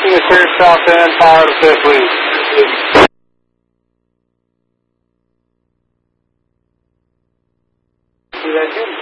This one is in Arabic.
Clear yourself in, fire to fifth, please. See that, Jim?